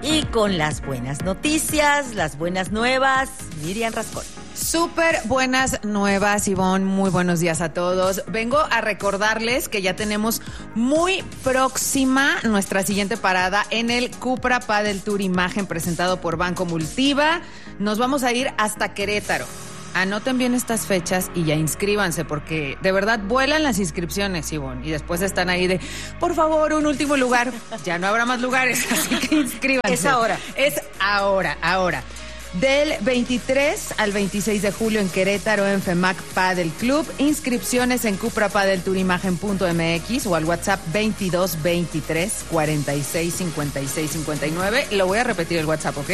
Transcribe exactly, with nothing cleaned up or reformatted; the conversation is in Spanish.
Y con las buenas noticias, las buenas nuevas, Miriam Rascón. Súper buenas nuevas, Ivonne. Muy buenos días a todos. Vengo a recordarles que ya tenemos muy próxima nuestra siguiente parada en el Cupra Padel Tour Imagen presentado por Banco Multiva. Nos vamos a ir hasta Querétaro. Anoten bien estas fechas y ya inscríbanse, porque de verdad vuelan las inscripciones, Ivonne, y después están ahí de, por favor, un último lugar. Ya no habrá más lugares, así que inscríbanse. Es ahora. Es ahora, ahora. Del veintitrés al veintiséis de julio en Querétaro, en FEMAC Padel Club. Inscripciones en cupra padel tour imagen punto m x o al WhatsApp veintidós veintitrés cuarenta y seis cincuenta y seis cincuenta y nueve. Lo voy a repetir el WhatsApp, ¿ok?